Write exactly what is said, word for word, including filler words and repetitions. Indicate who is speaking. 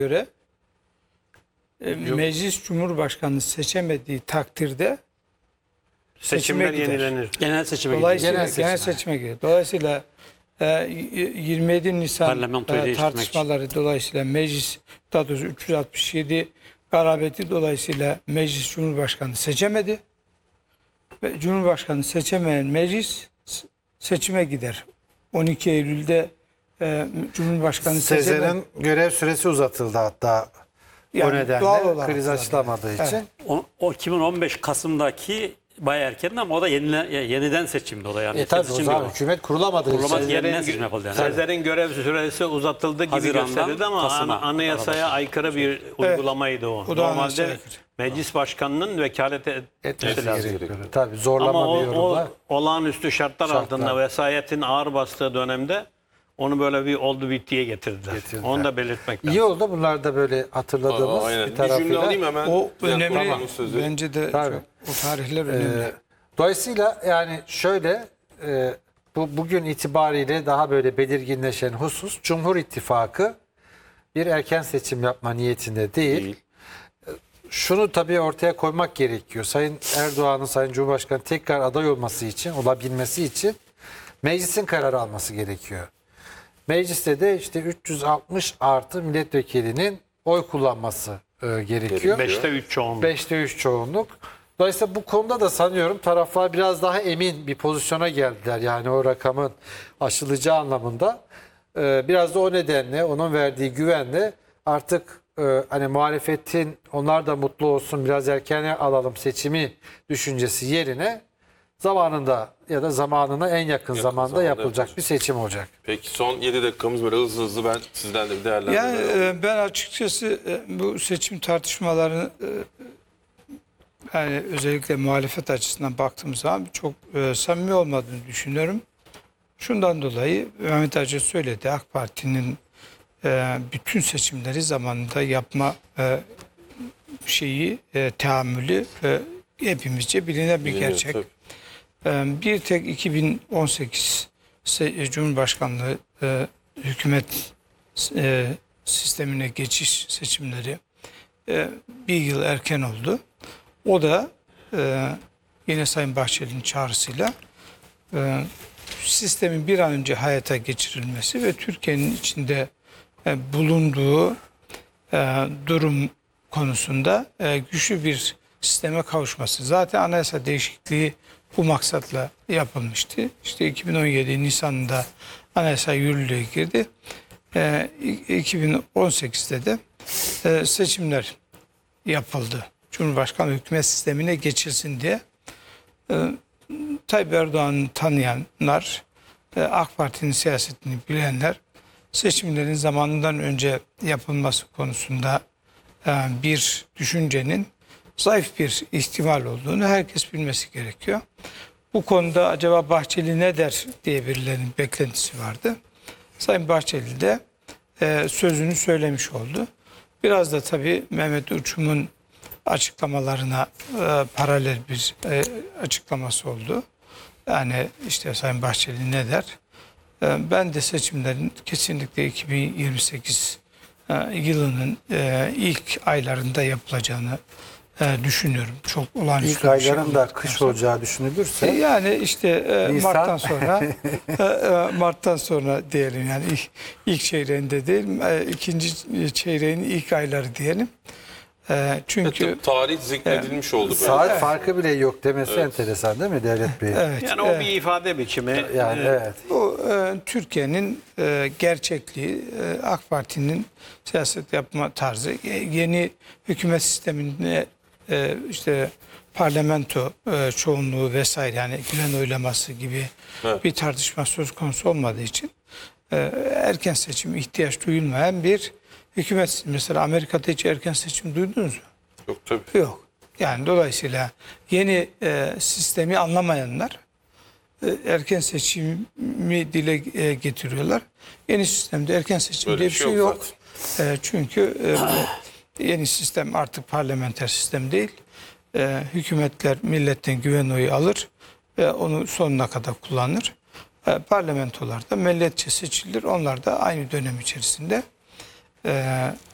Speaker 1: göre e, meclis cumhurbaşkanını seçemediği takdirde
Speaker 2: seçimler
Speaker 1: gider.
Speaker 2: yenilenir.
Speaker 3: Genel seçime
Speaker 1: Dolayısıyla
Speaker 3: gidiyor.
Speaker 1: genel,
Speaker 3: Genel
Speaker 1: seçime. seçime gidiyor. Dolayısıyla e, yirmi yedi Nisan
Speaker 3: Parlamentoyu
Speaker 1: e,
Speaker 3: değiştirmek
Speaker 1: tartışmaları dolayısıyla meclis daha doğrusu üç yüz altmış yedi garabeti dolayısıyla meclis cumhurbaşkanını seçemedi. Ve cumhurbaşkanını seçemeyen meclis seçime gider. on iki Eylül'de e, cumhurbaşkanı seçemedi.
Speaker 4: Sezer'in görev süresi uzatıldı hatta.
Speaker 1: Yani
Speaker 4: o nedenle
Speaker 1: doğal olarak
Speaker 4: kriz
Speaker 1: zaten.
Speaker 4: açılamadığı için.
Speaker 1: Evet.
Speaker 3: O, o iki bin on beş Kasım'daki bayağı erken ama o da yenile, yeniden seçimdi o da yani.
Speaker 4: E tabii o
Speaker 3: Seçim
Speaker 4: zaman
Speaker 3: yok.
Speaker 4: hükümet kurulamadığı
Speaker 3: Kurulamadı,
Speaker 4: için.
Speaker 3: yeniden seçim yapıldı yani.
Speaker 2: Sezer'in görev süresi uzatıldı gibi
Speaker 3: Haziran'dan
Speaker 2: gösterildi ama
Speaker 3: Kasım'a
Speaker 2: ana- anayasaya
Speaker 3: arabası.
Speaker 2: aykırı bir uygulamaydı o.
Speaker 1: O da anayasaya
Speaker 2: Normalde
Speaker 1: aykırı.
Speaker 2: meclis başkanının vekalet et-
Speaker 4: Etmesi
Speaker 2: etmesi lazım.
Speaker 4: gerekiyor. Tabii zorlama
Speaker 2: Ama o,
Speaker 4: bir
Speaker 2: o
Speaker 4: yorumla.
Speaker 2: olağanüstü şartlar,
Speaker 4: Şartlar.
Speaker 2: altında vesayetin ağır bastığı dönemde onu böyle bir oldu bittiye getirdiler.
Speaker 4: Getirdiler.
Speaker 2: Onu da belirtmek lazım.
Speaker 4: İyi oldu bunlar da böyle hatırladığımız
Speaker 5: Aa, aynen.
Speaker 4: bir
Speaker 5: Bir cümle
Speaker 4: tarafıyla.
Speaker 5: alayım hemen.
Speaker 1: O
Speaker 5: Bülent
Speaker 1: önemli.
Speaker 5: Korkmaz'ın sözü.
Speaker 1: Bence de
Speaker 4: Tabii.
Speaker 1: çok, o tarihler önemli.
Speaker 4: Ee, dolayısıyla yani şöyle e, bu bugün itibariyle daha böyle belirginleşen husus Cumhur İttifakı bir erken seçim yapma niyetinde değil.
Speaker 5: Değil.
Speaker 4: Şunu tabii ortaya koymak gerekiyor. Sayın Erdoğan'ın Sayın Cumhurbaşkanı tekrar aday olması için, olabilmesi için meclisin karar alması gerekiyor. Mecliste de işte üç yüz altmış artı milletvekilinin oy kullanması e, gerekiyor.
Speaker 2: Beşte üç çoğunluk.
Speaker 4: beşte üç çoğunluk. Dolayısıyla bu konuda da sanıyorum taraflar biraz daha emin bir pozisyona geldiler. Yani o rakamın aşılacağı anlamında. Ee, biraz da o nedenle, onun verdiği güvenle artık e, hani muhalefetin onlar da mutlu olsun biraz erken alalım seçimi düşüncesi yerine zamanında ya da zamanına en yakın,
Speaker 5: Yakın
Speaker 4: zamanda
Speaker 5: zamanda
Speaker 4: yapılacak
Speaker 5: yapılacak.
Speaker 4: bir seçim olacak.
Speaker 5: Peki son yedi dakikamız böyle hızlı hızlı ben sizden de bir değerlendirme
Speaker 1: Yani
Speaker 5: alayım.
Speaker 1: e, ben açıkçası e, bu seçim tartışmalarını e, yani özellikle muhalefet açısından baktığım zaman çok e, samimi olmadığını düşünüyorum. Şundan dolayı Mehmet Acı söyledi, AK Parti'nin e, bütün seçimleri zamanında yapma e, şeyi, e, teamülü e, hepimizce bilinen bir
Speaker 5: Biliniyor,
Speaker 1: gerçek.
Speaker 5: tabii.
Speaker 1: E, bir tek iki bin on sekiz se- Cumhurbaşkanlığı e, hükümet e, sistemine geçiş seçimleri e, bir yıl erken oldu. O da e, yine Sayın Bahçeli'nin çağrısıyla e, sistemin bir an önce hayata geçirilmesi ve Türkiye'nin içinde e, bulunduğu e, durum konusunda e, güçlü bir sisteme kavuşması. Zaten anayasa değişikliği bu maksatla yapılmıştı. İşte iki bin on yedi Nisan'da anayasa yürürlüğe girdi. E, iki bin on sekizde de e, seçimler yapıldı. Cumhurbaşkanı hükümet sistemine geçilsin diye. E, Tayyip Erdoğan'ı tanıyanlar, e, AK Parti'nin siyasetini bilenler seçimlerin zamanından önce yapılması konusunda e, bir düşüncenin zayıf bir ihtimal olduğunu herkes bilmesi gerekiyor. Bu konuda acaba Bahçeli ne der diye birilerinin beklentisi vardı. Sayın Bahçeli de e, sözünü söylemiş oldu. Biraz da tabii Mehmet Uçum'un açıklamalarına e, paralel bir e, açıklaması oldu. Yani işte Sayın Bahçeli ne der? E, ben de seçimlerin kesinlikle iki bin yirmi sekiz e, yılının e, ilk aylarında yapılacağını e, düşünüyorum. Çok olağanüstü
Speaker 4: İlk
Speaker 1: bir şey
Speaker 4: ayların da
Speaker 1: olduktan
Speaker 4: kış
Speaker 1: sonra.
Speaker 4: olacağı düşünülürse
Speaker 1: Yani işte e,
Speaker 4: Nisan.
Speaker 1: Mart'tan sonra e, e, Mart'tan sonra diyelim yani ilk, ilk çeyreğinde değil, e, ikinci çeyreğin ilk ayları diyelim. E, çünkü
Speaker 5: Tıp tarih zikredilmiş oldu böyle.
Speaker 4: saat farkı bile yok demesi enteresan değil mi Devlet Bey?
Speaker 1: evet,
Speaker 2: Yani o
Speaker 1: e,
Speaker 2: bir ifade biçimi.
Speaker 4: Yani
Speaker 2: Ee,
Speaker 4: evet.
Speaker 1: bu e, Türkiye'nin e, gerçekliği, e, AK Parti'nin siyaset yapma tarzı, e, yeni hükümet sistemine e, işte parlamento e, çoğunluğu vesaire yani güven oylaması gibi
Speaker 5: Evet.
Speaker 1: bir tartışma söz konusu olmadığı için e, erken seçim ihtiyaç duyulmayan bir hükümet sistemi. Mesela Amerika'da hiç erken seçim duydunuz mu?
Speaker 5: Yok tabii.
Speaker 1: Yok. Yani dolayısıyla yeni e, sistemi anlamayanlar e, erken seçimi dile e, getiriyorlar. Yeni sistemde erken seçim
Speaker 5: Böyle
Speaker 1: diye
Speaker 5: bir
Speaker 1: bir
Speaker 5: şey
Speaker 1: şey
Speaker 5: yok
Speaker 1: yok. E, çünkü e, yeni sistem artık parlamenter sistem değil. E, hükümetler milletten güven oyu alır ve onu sonuna kadar kullanır. E, parlamentolar da milletçe seçilir. Onlar da aynı dönem içerisinde e,